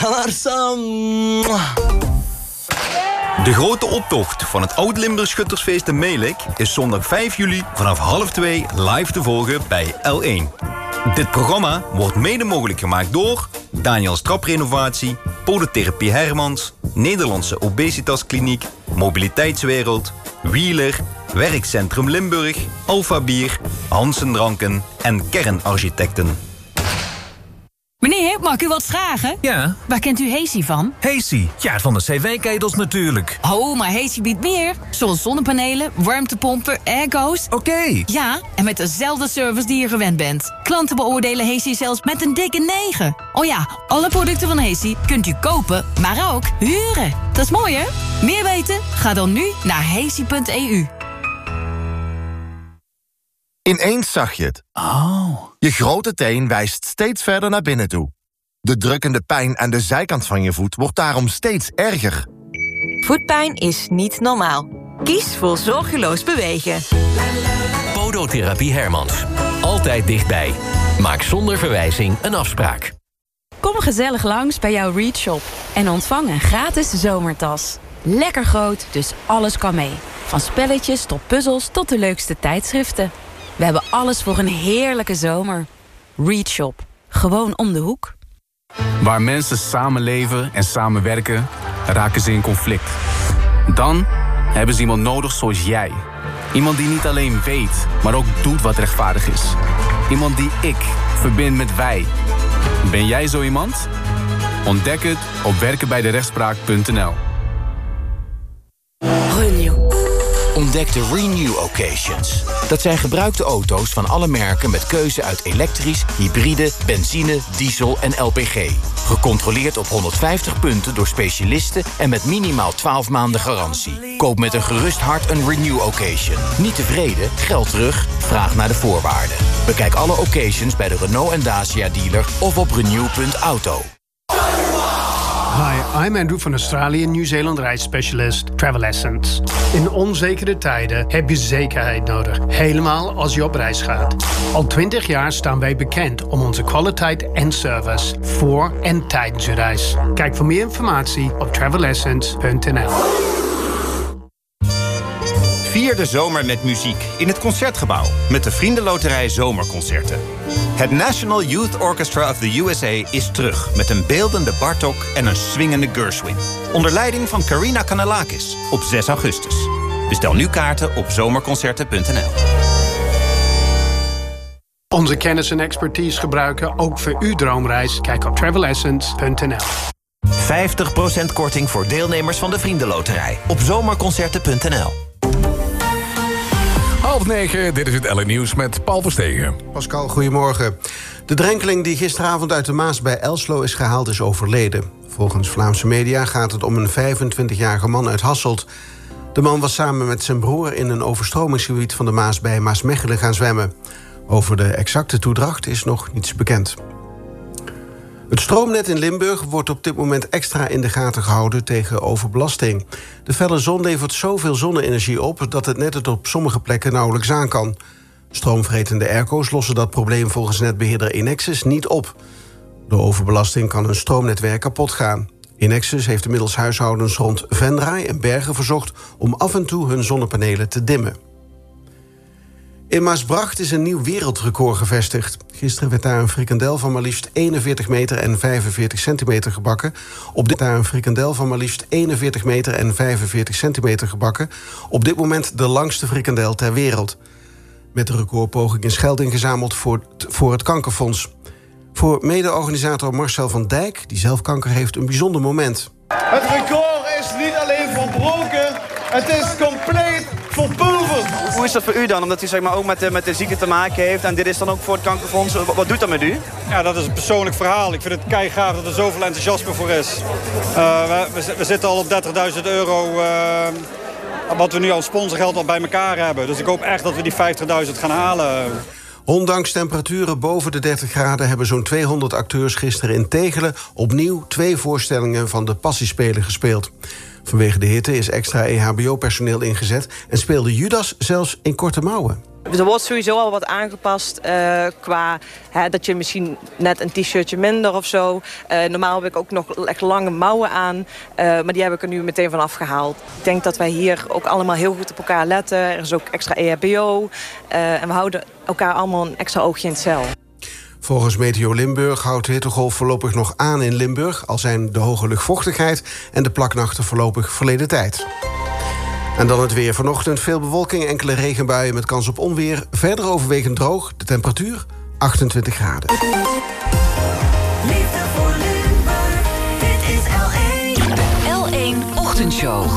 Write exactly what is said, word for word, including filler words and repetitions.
Larsa. De grote optocht van het Oud-Limburg Schuttersfeest in Melick is zondag vijf juli vanaf half twee live te volgen bij L één. Dit programma wordt mede mogelijk gemaakt door Daniels Traprenovatie, Podotherapie Hermans, Nederlandse Obesitaskliniek, Mobiliteitswereld, Wheeler, Werkcentrum Limburg, Alpha Bier, Hansen Dranken en Kernarchitecten. Meneer, mag ik u wat vragen? Ja? Waar kent u Hesi van? Hesi? Ja, van de cv-ketels natuurlijk. Oh, maar Hesi biedt meer. Zoals zonnepanelen, warmtepompen, airco's. Oké. Okay. Ja, en met dezelfde service die je gewend bent. Klanten beoordelen Hesi zelfs met een dikke negen. Oh ja, alle producten van Hesi kunt u kopen, maar ook huren. Dat is mooi, hè? Meer weten? Ga dan nu naar hesi punt e u. Ineens zag je het. Oh. Je grote teen wijst steeds verder naar binnen toe. De drukkende pijn aan de zijkant van je voet wordt daarom steeds erger. Voetpijn is niet normaal. Kies voor zorgeloos bewegen. Podotherapie Hermans. Altijd dichtbij. Maak zonder verwijzing een afspraak. Kom gezellig langs bij jouw Read Shop en ontvang een gratis zomertas. Lekker groot, dus alles kan mee. Van spelletjes tot puzzels tot de leukste tijdschriften. We hebben alles voor een heerlijke zomer. Read Shop. Gewoon om de hoek. Waar mensen samenleven en samenwerken, raken ze in conflict. Dan hebben ze iemand nodig zoals jij. Iemand die niet alleen weet, maar ook doet wat rechtvaardig is. Iemand die ik verbind met wij. Ben jij zo iemand? Ontdek het op werken bij de rechtspraak punt n l. Renew. Ontdek de Renew Occasions. Dat zijn gebruikte auto's van alle merken met keuze uit elektrisch, hybride, benzine, diesel en L P G. Gecontroleerd op honderdvijftig punten door specialisten en met minimaal twaalf maanden garantie. Koop met een gerust hart een Renew Occasion. Niet tevreden? Geld terug? Vraag naar de voorwaarden. Bekijk alle occasions bij de Renault en Dacia dealer of op renew punt auto. Hi, I'm Andrew van Australië, Nieuw-Zeeland reisspecialist Travel Essence. In onzekere tijden heb je zekerheid nodig, helemaal als je op reis gaat. Al twintig jaar staan wij bekend om onze kwaliteit en service voor en tijdens je reis. Kijk voor meer informatie op travel essence punt n l. Vier de zomer met muziek in het Concertgebouw met de Vriendenloterij Zomerconcerten. Het National Youth Orchestra of the U S A is terug met een beeldende Bartók en een swingende Gershwin. Onder leiding van Karina Kanellakis op zes augustus. Bestel nu kaarten op zomerconcerten punt n l. Onze kennis en expertise gebruiken ook voor uw droomreis. Kijk op travel essence punt n l. vijftig procent korting voor deelnemers van de Vriendenloterij op zomerconcerten punt n l. Half negen, dit is het L N Nieuws met Paul Verstegen. Pascal, goedemorgen. De drenkeling die gisteravond uit de Maas bij Elslo is gehaald is overleden. Volgens Vlaamse media gaat het om een vijfentwintigjarige man uit Hasselt. De man was samen met zijn broer in een overstromingsgebied van de Maas bij Maasmechelen gaan zwemmen. Over de exacte toedracht is nog niets bekend. Het stroomnet in Limburg wordt op dit moment extra in de gaten gehouden tegen overbelasting. De felle zon levert zoveel zonne-energie op dat het net het op sommige plekken nauwelijks aan kan. Stroomvretende airco's lossen dat probleem volgens netbeheerder Enexis niet op. Door overbelasting kan een stroomnetwerk kapot gaan. Enexis heeft inmiddels huishoudens rond Venray en Bergen verzocht om af en toe hun zonnepanelen te dimmen. In Maasbracht is een nieuw wereldrecord gevestigd. Gisteren werd daar een frikandel van maar liefst eenenveertig meter en vijfenveertig centimeter gebakken. Op dit daar een frikandel van maar liefst eenenveertig meter en vijfenveertig centimeter gebakken. Op dit moment de langste frikandel ter wereld. Met de recordpoging is geld ingezameld voor, voor het Kankerfonds. Voor mede-organisator Marcel van Dijk, die zelf kanker heeft, een bijzonder moment. Het record is niet alleen verbroken, het is compleet verpulverd. Hoe is dat voor u dan? Omdat u zeg maar, ook met de, met de ziekte te maken heeft en dit is dan ook voor het Kankerfonds. Wat, wat doet dat met u? Ja, dat is een persoonlijk verhaal. Ik vind het keigaaf dat er zoveel enthousiasme voor is. Uh, we, we, we zitten al op dertigduizend euro... Uh, wat we nu als sponsorgeld al bij elkaar hebben. Dus ik hoop echt dat we die vijftigduizend gaan halen. Ondanks temperaturen boven de dertig graden... hebben zo'n tweehonderd acteurs gisteren in Tegelen... opnieuw twee voorstellingen van de Passiespelen gespeeld. Vanwege de hitte is extra E H B O-personeel ingezet... en speelde Judas zelfs in korte mouwen. Er wordt sowieso al wat aangepast uh, qua hè, dat je misschien net een t-shirtje minder of zo. Uh, normaal heb ik ook nog echt lange mouwen aan. Uh, maar die heb ik er nu meteen van afgehaald. Ik denk dat wij hier ook allemaal heel goed op elkaar letten. Er is ook extra E H B O. Uh, en we houden elkaar allemaal een extra oogje in het cel. Volgens Meteo Limburg houdt de hittegolf voorlopig nog aan in Limburg, al zijn de hoge luchtvochtigheid en de plaknachten voorlopig verleden tijd. En dan het weer. Vanochtend veel bewolking, enkele regenbuien met kans op onweer. Verder overwegend droog, de temperatuur achtentwintig graden. Liefde voor Limburg, dit is L één. De L één Ochtendshow.